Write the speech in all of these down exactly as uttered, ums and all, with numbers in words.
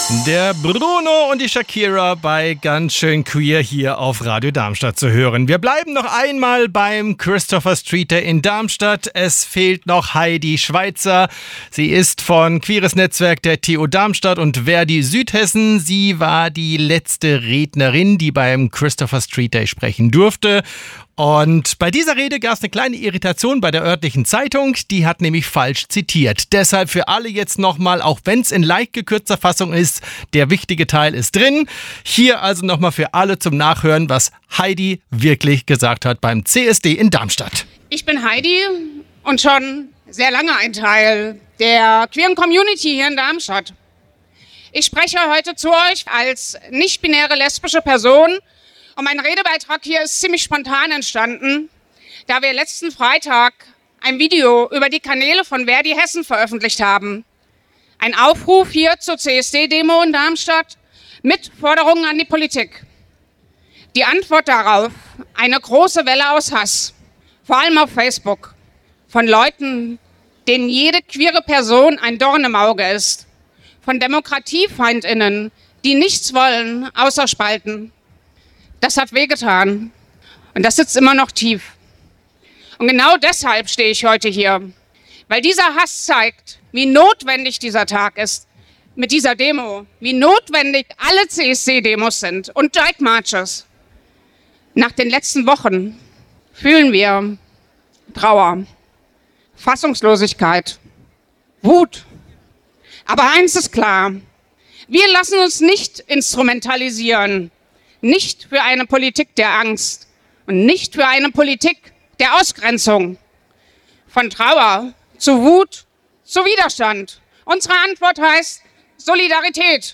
Der Bruno und die Shakira bei Ganz schön queer hier auf Radio Darmstadt zu hören. Wir bleiben noch einmal beim Christopher Street Day in Darmstadt. Es fehlt noch Heidi Schweizer. Sie ist von Queeres Netzwerk der T U Darmstadt und Verdi Südhessen. Sie war die letzte Rednerin, die beim Christopher Street Day sprechen durfte. Und bei dieser Rede gab es eine kleine Irritation bei der örtlichen Zeitung. Die hat nämlich falsch zitiert. Deshalb für alle jetzt nochmal, auch wenn es in leicht gekürzter Fassung ist, der wichtige Teil ist drin. Hier also nochmal für alle zum Nachhören, was Heidi wirklich gesagt hat beim C S D in Darmstadt. Ich bin Heidi und schon sehr lange ein Teil der queeren Community hier in Darmstadt. Ich spreche heute zu euch als nicht-binäre lesbische Person. Und mein Redebeitrag hier ist ziemlich spontan entstanden, da wir letzten Freitag ein Video über die Kanäle von Verdi Hessen veröffentlicht haben. Ein Aufruf hier zur C S D-Demo in Darmstadt mit Forderungen an die Politik. Die Antwort darauf, eine große Welle aus Hass, vor allem auf Facebook, von Leuten, denen jede queere Person ein Dorn im Auge ist, von DemokratiefeindInnen, die nichts wollen, außer spalten. Das hat wehgetan und das sitzt immer noch tief. Und genau deshalb stehe ich heute hier, weil dieser Hass zeigt, wie notwendig dieser Tag ist mit dieser Demo, wie notwendig alle C S D-Demos sind und Pride Marches. Nach den letzten Wochen fühlen wir Trauer, Fassungslosigkeit, Wut. Aber eins ist klar, wir lassen uns nicht instrumentalisieren. Nicht für eine Politik der Angst und nicht für eine Politik der Ausgrenzung. Von Trauer zu Wut zu Widerstand. Unsere Antwort heißt Solidarität.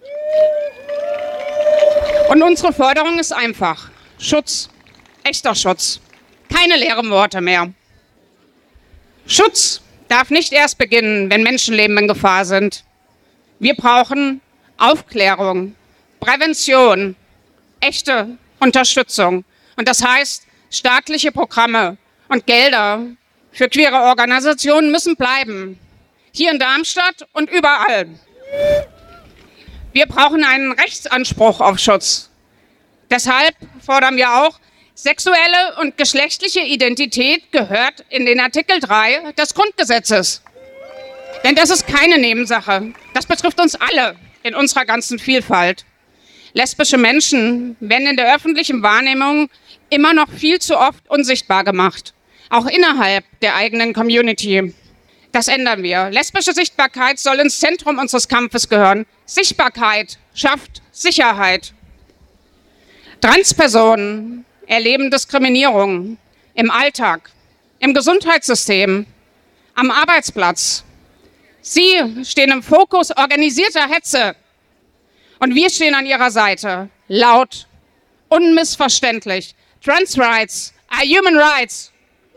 Und unsere Forderung ist einfach. Schutz. Echter Schutz. Keine leeren Worte mehr. Schutz darf nicht erst beginnen, wenn Menschenleben in Gefahr sind. Wir brauchen Aufklärung, Prävention, echte Unterstützung. Und das heißt, staatliche Programme und Gelder für queere Organisationen müssen bleiben. Hier in Darmstadt und überall. Wir brauchen einen Rechtsanspruch auf Schutz. Deshalb fordern wir auch, sexuelle und geschlechtliche Identität gehört in den Artikel drei des Grundgesetzes. Denn das ist keine Nebensache. Das betrifft uns alle in unserer ganzen Vielfalt. Lesbische Menschen werden in der öffentlichen Wahrnehmung immer noch viel zu oft unsichtbar gemacht, auch innerhalb der eigenen Community. Das ändern wir. Lesbische Sichtbarkeit soll ins Zentrum unseres Kampfes gehören. Sichtbarkeit schafft Sicherheit. Transpersonen erleben Diskriminierung im Alltag, im Gesundheitssystem, am Arbeitsplatz. Sie stehen im Fokus organisierter Hetze. Und wir stehen an ihrer Seite, laut, unmissverständlich. Trans Rights are human rights.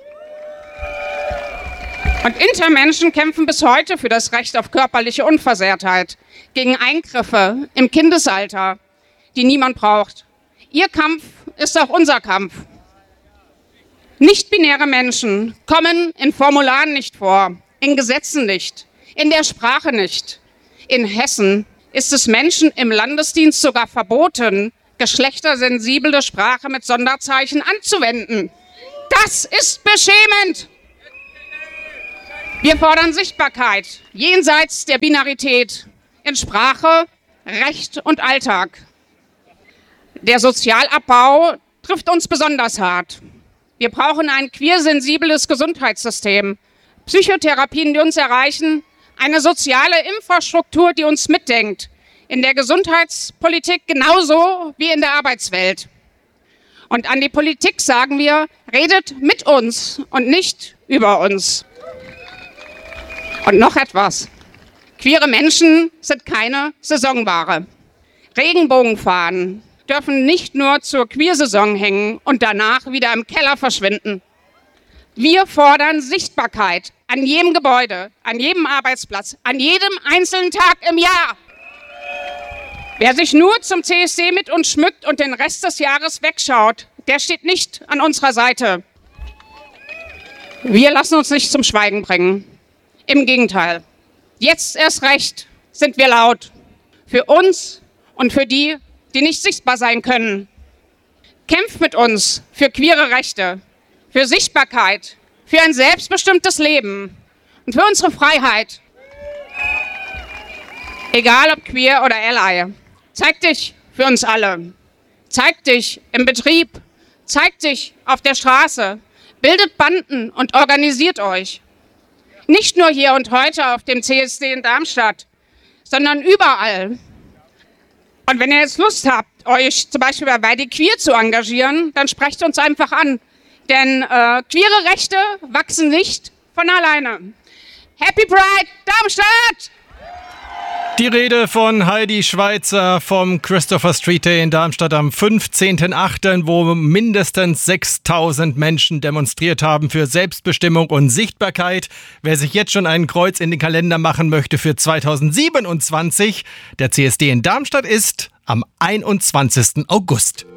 Und Intermenschen kämpfen bis heute für das Recht auf körperliche Unversehrtheit, gegen Eingriffe im Kindesalter, die niemand braucht. Ihr Kampf ist auch unser Kampf. Nicht-binäre Menschen kommen in Formularen nicht vor, in Gesetzen nicht, in der Sprache nicht. In Hessen ist es Menschen im Landesdienst sogar verboten, geschlechtersensible Sprache mit Sonderzeichen anzuwenden. Das ist beschämend. Wir fordern Sichtbarkeit jenseits der Binarität in Sprache, Recht und Alltag. Der Sozialabbau trifft uns besonders hart. Wir brauchen ein queersensibles Gesundheitssystem, Psychotherapien, die uns erreichen, eine soziale Infrastruktur, die uns mitdenkt, in der Gesundheitspolitik genauso wie in der Arbeitswelt. Und an die Politik sagen wir, redet mit uns und nicht über uns. Und noch etwas. Queere Menschen sind keine Saisonware. Regenbogenfahnen dürfen nicht nur zur Queersaison hängen und danach wieder im Keller verschwinden. Wir fordern Sichtbarkeit an jedem Gebäude, an jedem Arbeitsplatz, an jedem einzelnen Tag im Jahr. Wer sich nur zum C S D mit uns schmückt und den Rest des Jahres wegschaut, der steht nicht an unserer Seite. Wir lassen uns nicht zum Schweigen bringen. Im Gegenteil. Jetzt erst recht sind wir laut. für uns und für die, die nicht sichtbar sein können. Kämpft mit uns für queere Rechte, für Sichtbarkeit, für ein selbstbestimmtes Leben und für unsere Freiheit. Egal ob queer oder ally. Zeig dich für uns alle. Zeig dich im Betrieb. Zeig dich auf der Straße. Bildet Banden und organisiert euch. Nicht nur hier und heute auf dem C S D in Darmstadt, sondern überall. Und wenn ihr jetzt Lust habt, euch zum Beispiel bei Weidi Queer zu engagieren, dann sprecht uns einfach an. Denn äh, queere Rechte wachsen nicht von alleine. Happy Pride, Darmstadt! Die Rede von Heidi Schweizer vom Christopher Street Day in Darmstadt am fünfzehnten achten, wo mindestens sechstausend Menschen demonstriert haben für Selbstbestimmung und Sichtbarkeit. Wer sich jetzt schon ein Kreuz in den Kalender machen möchte für zweitausendsiebenundzwanzig, der C S D in Darmstadt ist am einundzwanzigsten August.